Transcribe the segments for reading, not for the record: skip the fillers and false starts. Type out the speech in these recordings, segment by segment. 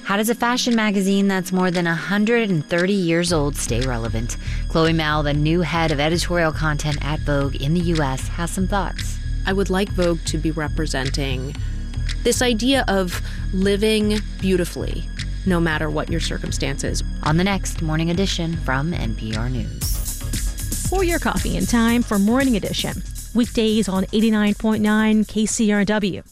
How does a fashion magazine that's more than 130 years old stay relevant? Chloe Mao, the new head of editorial content at Vogue in the U.S., has some thoughts. I would like Vogue to be representing this idea of living beautifully, no matter what your circumstances. On the next Morning Edition from NPR News. Pour your coffee in time for Morning Edition. Weekdays on 89.9 KCRW.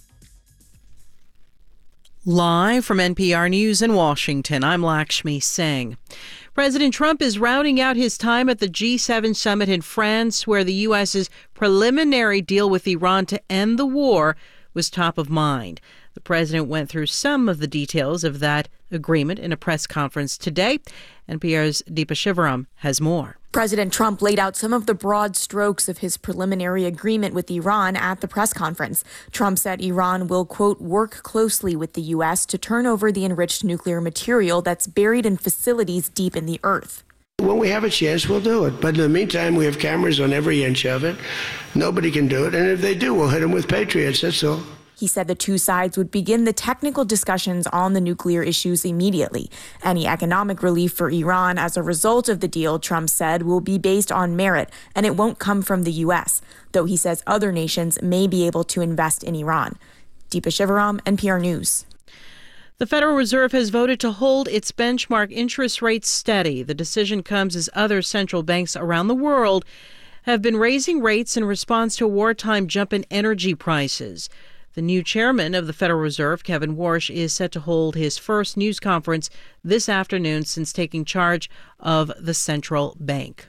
Live from NPR News in Washington, I'm Lakshmi Singh. President Trump is rounding out his time at the G7 summit in France, where the U.S.'s preliminary deal with Iran to end the war was top of mind. The president went through some of the details of that agreement in a press conference today. NPR's Deepa Shivaram has more. President Trump laid out some of the broad strokes of his preliminary agreement with Iran at the press conference. Trump said Iran will, quote, work closely with the U.S. to turn over the enriched nuclear material that's buried in facilities deep in the earth. When we have a chance, we'll do it. But in the meantime, we have cameras on every inch of it. Nobody can do it. And if they do, we'll hit them with Patriots. That's all. He said the two sides would begin the technical discussions on the nuclear issues immediately. Any economic relief for Iran as a result of the deal, Trump said, will be based on merit, and it won't come from the U.S., though he says other nations may be able to invest in Iran. Deepa Shivaram, NPR News. The Federal Reserve has voted to hold its benchmark interest rates steady. The decision comes as other central banks around the world have been raising rates in response to a wartime jump in energy prices. The new chairman of the Federal Reserve, Kevin Warsh, is set to hold his first news conference this afternoon since taking charge of the central bank.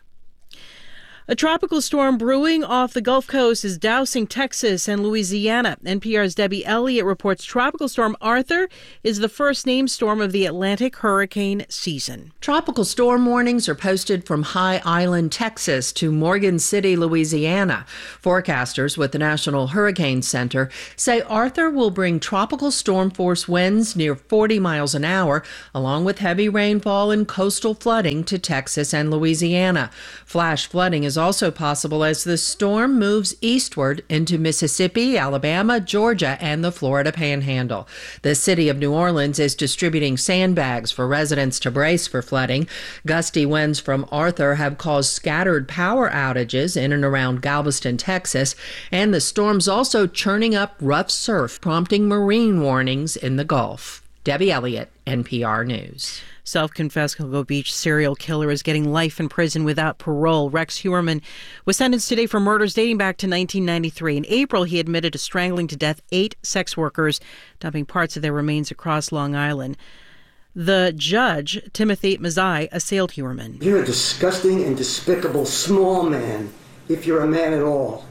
A tropical storm brewing off the Gulf Coast is dousing Texas and Louisiana. NPR's Debbie Elliott reports Tropical Storm Arthur is the first named storm of the Atlantic hurricane season. Tropical storm warnings are posted from High Island, Texas to Morgan City, Louisiana. Forecasters with the National Hurricane Center say Arthur will bring tropical storm force winds near 40 miles an hour, along with heavy rainfall and coastal flooding to Texas and Louisiana. Flash flooding is also possible as the storm moves eastward into Mississippi, Alabama, Georgia, and the Florida Panhandle. The city of New Orleans is distributing sandbags for residents to brace for flooding. Gusty winds from Arthur have caused scattered power outages in and around Galveston, Texas, and the storm's also churning up rough surf, prompting marine warnings in the Gulf. Debbie Elliott, NPR News. Self-confessed Cocoa Beach serial killer is getting life in prison without parole. Rex Heuermann was sentenced today for murders dating back to 1993. In April, he admitted to strangling to death 8 sex workers, dumping parts of their remains across Long Island. The judge, Timothy Mazzei, assailed Heuermann. You're a disgusting and despicable small man, if you're a man at all.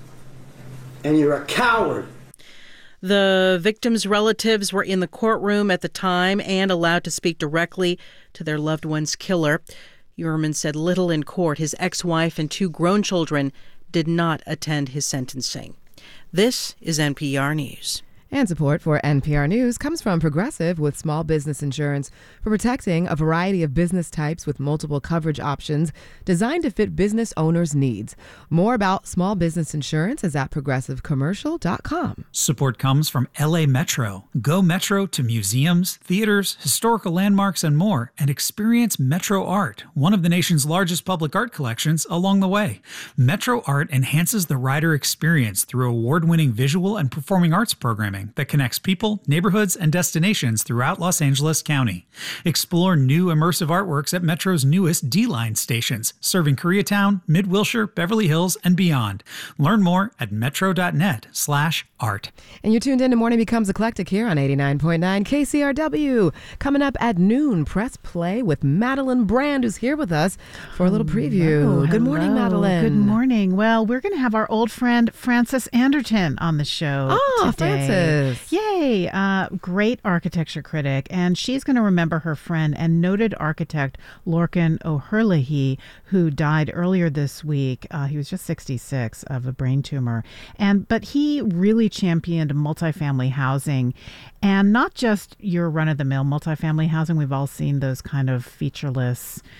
And you're a coward. The victims' relatives were in the courtroom at the time and allowed to speak directly to their loved one's killer. Heuermann said little in court. His ex-wife and 2 grown children did not attend his sentencing. This is NPR News. And support for NPR News comes from Progressive with small business insurance for protecting a variety of business types with multiple coverage options designed to fit business owners' needs. More about small business insurance is at progressivecommercial.com. Support comes from LA Metro. Go Metro to museums, theaters, historical landmarks, and more, and experience Metro Art, one of the nation's largest public art collections, along the way. Metro Art enhances the rider experience through award-winning visual and performing arts programming that connects people, neighborhoods, and destinations throughout Los Angeles County. Explore new immersive artworks at Metro's newest D-Line stations, serving Koreatown, Mid-Wilshire, Beverly Hills, and beyond. Learn more at metro.net/art. And you're tuned in to Morning Becomes Eclectic here on 89.9 KCRW. Coming up at noon, Press Play with Madeline Brand, who's here with us for a little preview. Good morning, Madeline. Good morning. Well, we're going to have our old friend Frances Anderton on the show today. Frances. Yay! Great architecture critic, and she's going to remember her friend and noted architect Lorcan O'Herlihy, who died earlier this week. He was just 66 of a brain tumor, but he really championed multifamily housing, and not just your run-of-the-mill multifamily housing. We've all seen those kind of featureless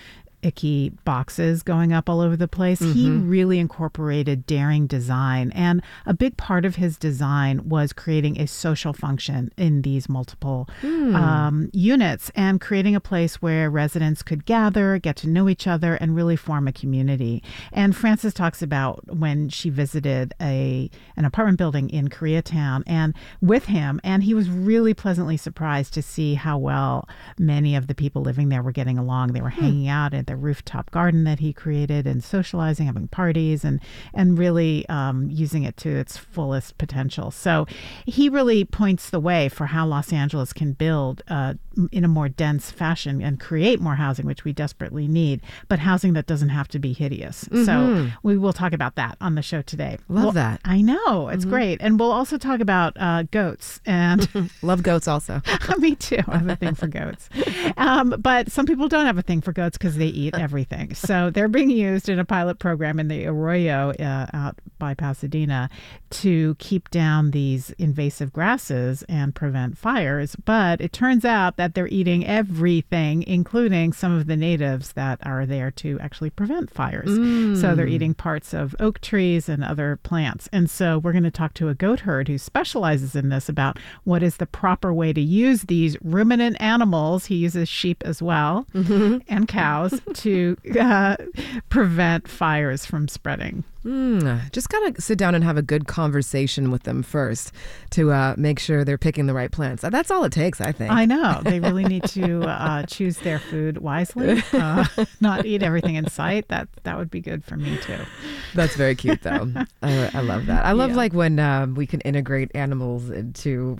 icky boxes going up all over the place. He really incorporated daring design. And a big part of his design was creating a social function in these multiple units and creating a place where residents could gather, get to know each other, and really form a community. And Frances talks about when she visited an apartment building in Koreatown and with him, and he was really pleasantly surprised to see how well many of the people living there were getting along. They were hanging out at the rooftop garden that he created and socializing, having parties, and really using it to its fullest potential. So he really points the way for how Los Angeles can build in a more dense fashion and create more housing, which we desperately need, but housing that doesn't have to be hideous. So we will talk about that on the show today. Love that. I know. It's great. And we'll also talk about goats. And love goats also. Me too. I have a thing for goats. But some people don't have a thing for goats because they eat everything. So they're being used in a pilot program in the Arroyo out by Pasadena to keep down these invasive grasses and prevent fires. But it turns out that they're eating everything, including some of the natives that are there to actually prevent fires. So they're eating parts of oak trees and other plants. And so we're going to talk to a goat herd who specializes in this about what is the proper way to use these ruminant animals. He uses sheep as well and cows to prevent fires from spreading. Just gotta sit down and have a good conversation with them first to make sure they're picking the right plants. That's all it takes, I think. I know. They really need to choose their food wisely, not eat everything in sight. That would be good for me too. That's very cute, though. I love that. I love like when we can integrate animals into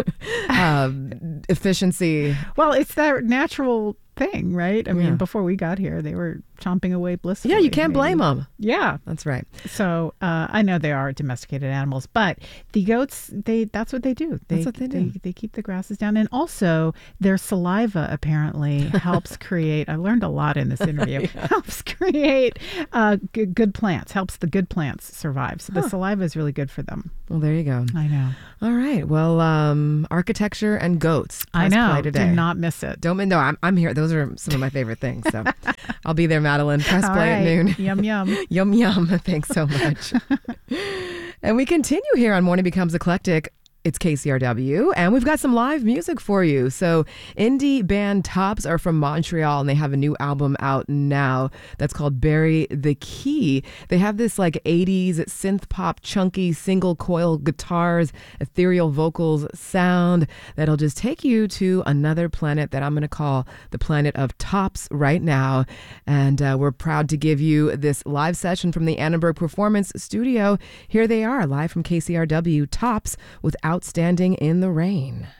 efficiency. Well, it's their natural thing, right? I mean, before we got here, they were chomping away blissfully. Yeah, you can't blame them. Yeah, that's right. So I know they are domesticated animals, but the goats, that's what they do. That's what they do. They keep the grasses down, and also their saliva apparently helps create. I learned a lot in this interview. Helps create good plants. Helps the good plants survive. So the saliva is really good for them. Well, there you go. I know. All right. Well, architecture and goats. I know. Play today. Do not miss it. I'm here. Those are some of my favorite things. So I'll be there, Madeline. Press play at noon. Yum, yum. Yum, yum. Thanks so much. And we continue here on Morning Becomes Eclectic. It's KCRW, and we've got some live music for you. So indie band Tops are from Montreal, and they have a new album out now that's called Bury the Key. They have this like 80s synth pop, chunky single coil guitars, ethereal vocals sound that'll just take you to another planet that I'm going to call the planet of Tops right now. And we're proud to give you this live session from the Annenberg Performance Studio. Here they are, live from KCRW, Tops with Outstanding in the Rain.